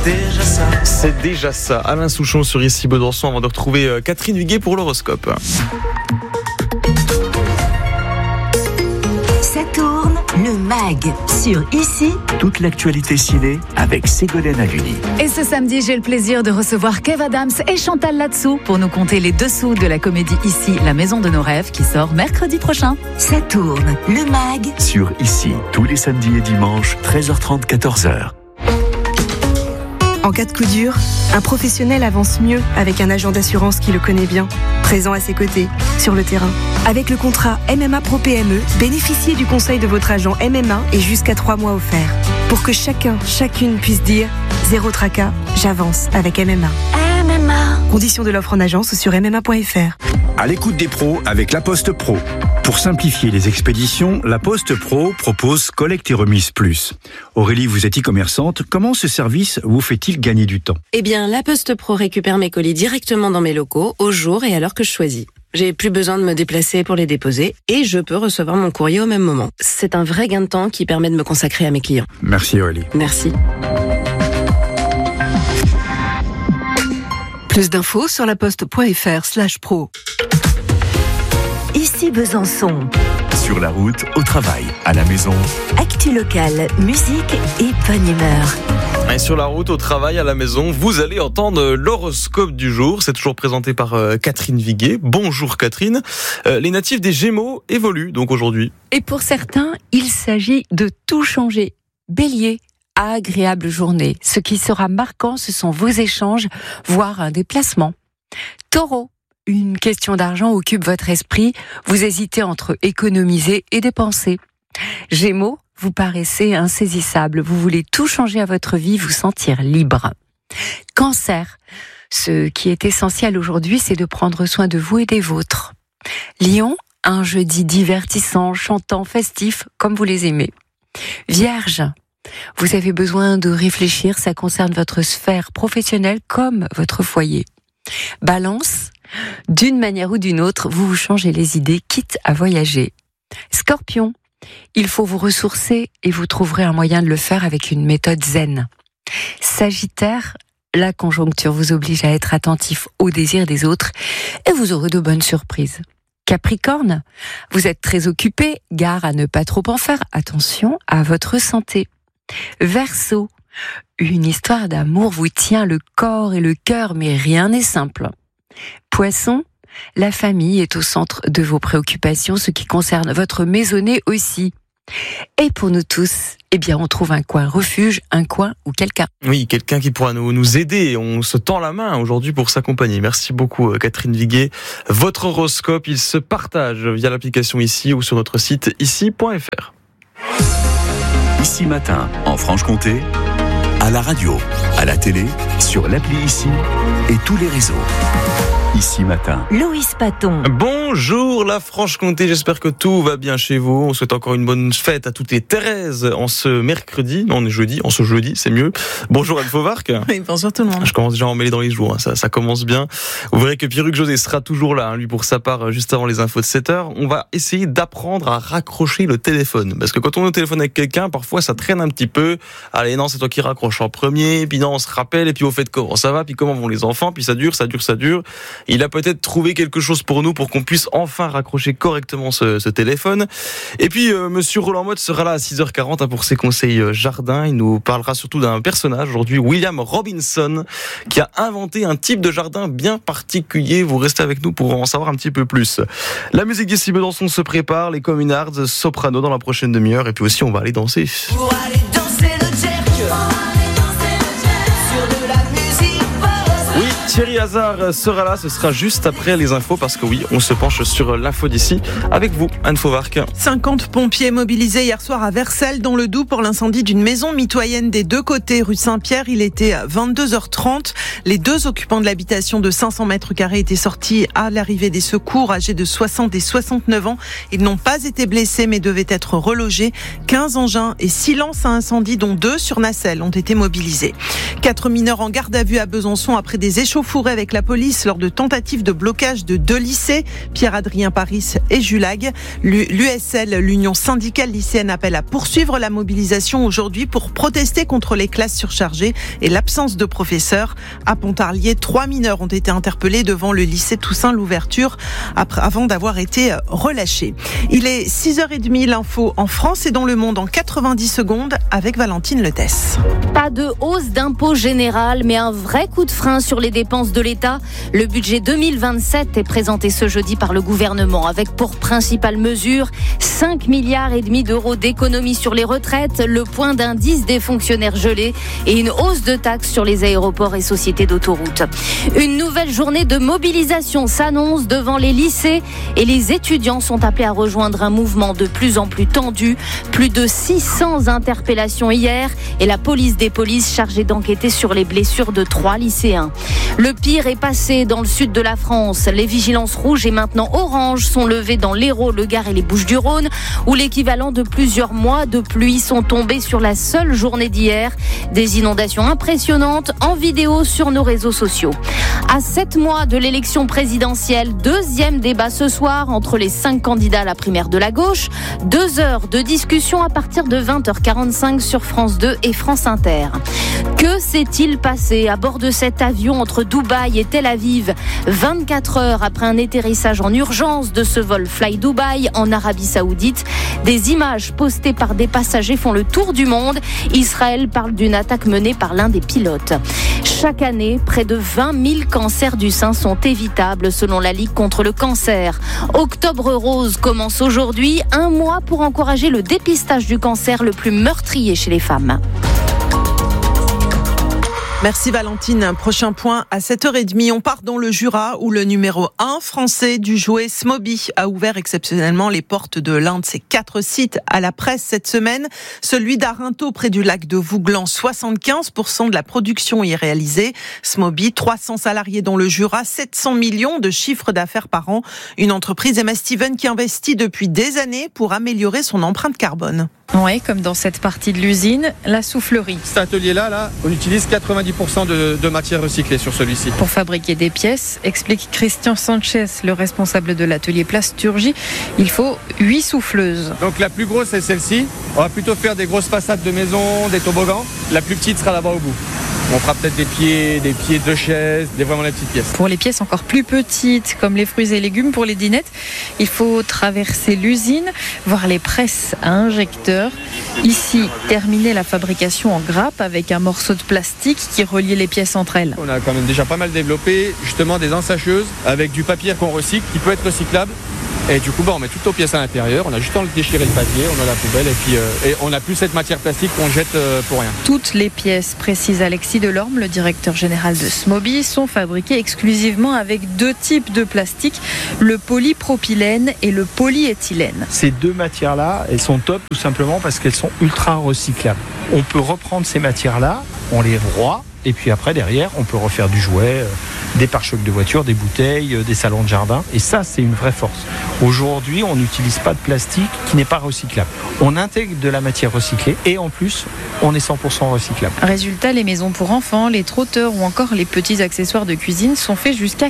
C'est déjà ça. Alain Souchon sur Ici Besançon avant de retrouver Catherine Viguet pour l'horoscope. Ça tourne, le MAG sur Ici. Toute l'actualité ciné avec Ségolène Haluni. Et ce samedi, j'ai le plaisir de recevoir Kev Adams et Chantal Latsou pour nous conter les dessous de la comédie Ici, la maison de nos rêves qui sort mercredi prochain. Ça tourne, le MAG Sur Ici, tous les samedis et dimanches, 13h30, 14h. En cas de coup dur, un professionnel avance mieux avec un agent d'assurance qui le connaît bien, présent à ses côtés, sur le terrain. Avec le contrat MMA Pro PME, bénéficiez du conseil de votre agent MMA et jusqu'à 3 mois offerts. Pour que chacune puisse dire « Zéro tracas, j'avance avec MMA ». Conditions de l'offre en agence ou sur MMA.fr. À l'écoute des pros avec La Poste Pro. Pour simplifier les expéditions, La Poste Pro propose collecte et remise plus. Aurélie, vous êtes e-commerçante. Comment ce service vous fait-il gagner du temps ? Eh bien, La Poste Pro récupère mes colis directement dans mes locaux, au jour et à l'heure que je choisis. J'ai plus besoin de me déplacer pour les déposer et je peux recevoir mon courrier au même moment. C'est un vrai gain de temps qui permet de me consacrer à mes clients. Merci Aurélie. Merci. Plus d'infos sur laposte.fr/pro. Ici Besançon. Sur la route, au travail, à la maison. Actu locale, musique et bonne humeur. Et sur la route, au travail, à la maison, vous allez entendre l'horoscope du jour. C'est toujours présenté par Catherine Viguet. Bonjour Catherine. Les natifs des Gémeaux évoluent donc aujourd'hui. Et pour certains, il s'agit de tout changer. Bélier, agréable journée. Ce qui sera marquant, ce sont vos échanges, voire un déplacement. Taureau, une question d'argent occupe votre esprit. Vous hésitez entre économiser et dépenser. Gémeaux, vous paraissez insaisissable. Vous voulez tout changer à votre vie, vous sentir libre. Cancer, ce qui est essentiel aujourd'hui, c'est de prendre soin de vous et des vôtres. Lion, un jeudi divertissant, chantant, festif, comme vous les aimez. Vierge, vous avez besoin de réfléchir, ça concerne votre sphère professionnelle comme votre foyer. Balance, d'une manière ou d'une autre, vous vous changez les idées, quitte à voyager. Scorpion, il faut vous ressourcer et vous trouverez un moyen de le faire avec une méthode zen. Sagittaire, la conjoncture vous oblige à être attentif aux désirs des autres et vous aurez de bonnes surprises. Capricorne, vous êtes très occupé, gare à ne pas trop en faire, attention à votre santé. Verseau, une histoire d'amour vous tient le corps et le cœur, mais rien n'est simple. Poisson, la famille est au centre de vos préoccupations, ce qui concerne votre maisonnée aussi. Et pour nous tous, eh bien, on trouve un coin refuge, un coin ou quelqu'un. Oui, quelqu'un qui pourra nous aider. On se tend la main aujourd'hui pour s'accompagner. Merci beaucoup Catherine Viguet. Votre horoscope, il se partage via l'application Ici ou sur notre site ici.fr. Ici Matin, en Franche-Comté, à la radio, à la télé, sur l'appli Ici et tous les réseaux. Ici Matin. Loïs Paton. Bonjour la Franche-Comté, j'espère que tout va bien chez vous. On souhaite encore une bonne fête à toutes les Thérèse en ce mercredi. Non, on est jeudi, c'est mieux. Bonjour Anne Fauvarc. Oui, bonjour tout le monde. Je commence déjà à emmêler dans les jours, ça commence bien. Vous verrez que Pierruc José sera toujours là, lui pour sa part, juste avant les infos de 7h. On va essayer d'apprendre à raccrocher le téléphone. Parce que quand on est au téléphone avec quelqu'un, parfois ça traîne un petit peu. Allez, non, c'est toi qui raccroche en premier, puis non, on se rappelle, et puis au fait comment ça va, puis comment vont les enfants, puis ça dure. Il a peut-être trouvé quelque chose pour nous pour qu'on puisse enfin raccrocher correctement ce téléphone. Et puis, monsieur Roland Motte sera là à 6h40 pour ses conseils jardin. Il nous parlera surtout d'un personnage aujourd'hui, William Robinson, qui a inventé un type de jardin bien particulier. Vous restez avec nous pour en savoir un petit peu plus. La musique d'Ici Besançon se prépare, les Communards, Soprano dans la prochaine demi-heure. Et puis aussi, on va aller danser. Pour aller danser le jerk. Thierry Hazard sera là, ce sera juste après les infos parce que oui, on se penche sur l'info d'ici avec vous, Anne Fauvarc. 50 pompiers mobilisés hier soir à Vercelles dans le Doubs pour l'incendie d'une maison mitoyenne des deux côtés rue Saint-Pierre. Il était 22h30. Les deux occupants de l'habitation de 500 mètres carrés étaient sortis à l'arrivée des secours, âgés de 60 et 69 ans. Ils n'ont pas été blessés mais devaient être relogés. 15 engins et 6 lances à incendie dont 2 sur nacelle ont été mobilisés. 4 mineurs en garde à vue à Besançon après des échauffourées échauffourée avec la police lors de tentatives de blocage de 2 lycées, Pierre-Adrien Paris et Julag. L'USL, l'Union syndicale lycéenne, appelle à poursuivre la mobilisation aujourd'hui pour protester contre les classes surchargées et l'absence de professeurs. À Pontarlier, 3 mineurs ont été interpellés devant le lycée Toussaint Louverture avant d'avoir été relâchés. Il est 6h30, l'info en France et dans le monde en 90 secondes avec Valentine Letès. Pas de hausse d'impôt général, mais un vrai coup de frein sur les dépenses de l'État. Le budget 2027 est présenté ce jeudi par le gouvernement avec pour principale mesure 5,5 milliards d'euros d'économies sur les retraites, le point d'indice des fonctionnaires gelés et une hausse de taxes sur les aéroports et sociétés d'autoroutes. Une nouvelle journée de mobilisation s'annonce devant les lycées et les étudiants sont appelés à rejoindre un mouvement de plus en plus tendu. Plus de 600 interpellations hier et la police des polices chargée d'enquêter sur les blessures de 3 lycéens. Le pire est passé dans le sud de la France. Les vigilances rouges et maintenant oranges sont levées dans l'Hérault, le Gard et les Bouches-du-Rhône où l'équivalent de plusieurs mois de pluie sont tombés sur la seule journée d'hier. Des inondations impressionnantes en vidéo sur nos réseaux sociaux. À 7 mois de l'élection présidentielle, deuxième débat ce soir entre les 5 candidats à la primaire de la gauche. 2 heures de discussion à partir de 20h45 sur France 2 et France Inter. Que s'est-il passé à bord de cet avion entre Dubaï et Tel Aviv 24 heures après un atterrissage en urgence de ce vol Fly Dubai en Arabie Saoudite. Des images postées par des passagers font le tour du monde. Israël parle d'une attaque menée par l'un des pilotes. Chaque année, près de 20 000 cancers du sein sont évitables selon la Ligue contre le cancer. Octobre Rose commence aujourd'hui, un mois pour encourager le dépistage du cancer le plus meurtrier chez les femmes. Merci Valentine. Prochain point à 7h30. On part dans le Jura où le numéro 1 français du jouet Smoby a ouvert exceptionnellement les portes de l'un de ses 4 sites à la presse cette semaine. Celui d'Arinto près du lac de Vouglan. 75% de la production y est réalisée. Smoby, 300 salariés dans le Jura, 700 millions de chiffre d'affaires par an. Une entreprise Emma Steven qui investit depuis des années pour améliorer son empreinte carbone. Oui, comme dans cette partie de l'usine, la soufflerie. Cet atelier-là, on utilise 90% de matière recyclée sur celui-ci. Pour fabriquer des pièces, explique Christian Sanchez, le responsable de l'atelier plasturgie, il faut 8 souffleuses. Donc la plus grosse est celle-ci. On va plutôt faire des grosses façades de maisons, des toboggans. La plus petite sera là-bas au bout. On fera peut-être des pieds de chaises, vraiment les petites pièces. Pour les pièces encore plus petites, comme les fruits et légumes pour les dinettes, il faut traverser l'usine, voir les presses à injecteurs. Ici, terminer la fabrication en grappe avec un morceau de plastique qui relie les pièces entre elles. On a quand même déjà pas mal développé justement des ensacheuses avec du papier qu'on recycle, qui peut être recyclable. Et du coup, on met toutes nos pièces à l'intérieur, on a juste à déchirer le papier, on a la poubelle et on n'a plus cette matière plastique qu'on jette pour rien. Toutes les pièces, précise Alexis Delorme, le directeur général de Smoby, sont fabriquées exclusivement avec 2 types de plastique, le polypropylène et le polyéthylène. Ces 2 matières-là, elles sont top tout simplement parce qu'elles sont ultra recyclables. On peut reprendre ces matières-là, on les broie, et puis après, derrière, on peut refaire du jouet, des pare-chocs de voiture, des bouteilles, des salons de jardin. Et ça, c'est une vraie force. Aujourd'hui, on n'utilise pas de plastique qui n'est pas recyclable. On intègre de la matière recyclée et en plus, on est 100% recyclable. Résultat, les maisons pour enfants, les trotteurs ou encore les petits accessoires de cuisine sont faits jusqu'à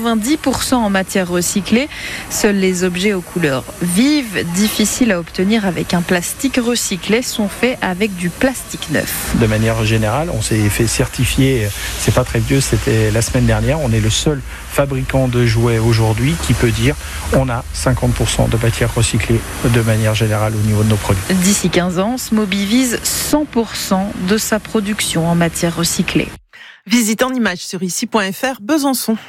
90% en matière recyclée. Seuls les objets aux couleurs vives, difficiles à obtenir avec un plastique recyclé, sont faits avec du plastique neuf. De manière générale, on s'est fait certifier, c'est pas très vieux, c'était la semaine dernière. On est le seul fabricant de jouets aujourd'hui qui peut dire on a 50% de matière recyclée de manière générale au niveau de nos produits. D'ici 15 ans, Smoby vise 100% de sa production en matière recyclée. Visite en images sur ici.fr Besançon.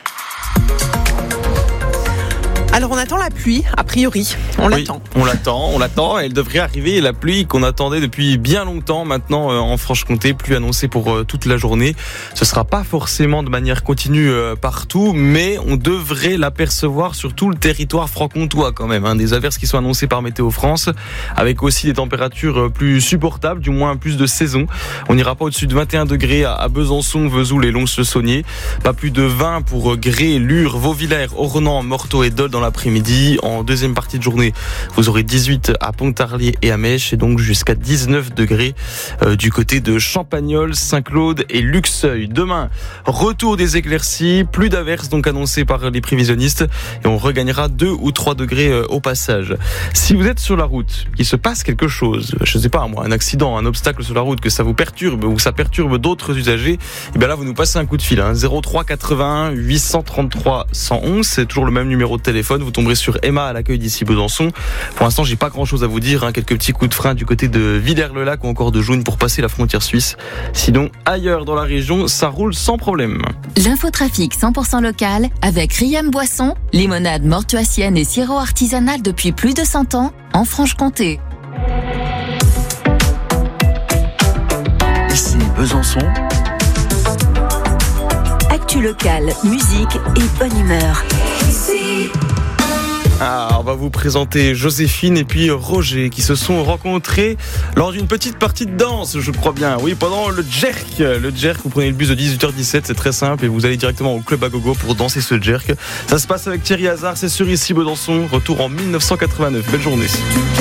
Alors on attend la pluie, a priori, on l'attend. On l'attend, elle devrait arriver, la pluie qu'on attendait depuis bien longtemps maintenant en Franche-Comté, pluie annoncée pour toute la journée. Ce sera pas forcément de manière continue partout, mais on devrait l'apercevoir sur tout le territoire franc-comtois quand même. Des averses qui sont annoncées par Météo France, avec aussi des températures plus supportables, du moins plus de saison. On n'ira pas au-dessus de 21 degrés à Besançon, Vesoul et Lons-le-Saunier. Pas plus de 20 pour Grès, Lure, Vauvillers, Ornans, Morteau et Dole dans la l'après-midi. En deuxième partie de journée, vous aurez 18 à Pontarlier et à Mèche et donc jusqu'à 19 degrés du côté de Champagnole, Saint-Claude et Luxeuil. Demain, retour des éclaircies, plus d'averses donc annoncées par les prévisionnistes et on regagnera 2 ou 3 degrés au passage. Si vous êtes sur la route, qu'il se passe quelque chose, je sais pas moi, un accident, un obstacle sur la route, que ça vous perturbe ou ça perturbe d'autres usagers, et bien là vous nous passez un coup de fil, 03 81 833 111, c'est toujours le même numéro de téléphone, vous tomberez sur Emma à l'accueil d'ici Besançon. Pour l'instant j'ai pas grand chose à vous dire, quelques petits coups de frein du côté de Villers-le-Lac ou encore de Joune pour passer la frontière suisse. Sinon ailleurs dans la région ça roule sans problème. L'infotrafic 100% local avec Riem Boisson, limonade mortuacienne et sirop artisanal depuis plus de 100 ans en Franche-Comté. Ici Besançon. Actu locale, musique et bonne humeur. On va vous présenter Joséphine et puis Roger qui se sont rencontrés lors d'une petite partie de danse, je crois bien. Oui, pendant le jerk. Le jerk, vous prenez le bus de 18h17, c'est très simple et vous allez directement au club à gogo pour danser ce jerk. Ça se passe avec Thierry Hazard, c'est sur Ici Besançon. Retour en 1989. Belle journée.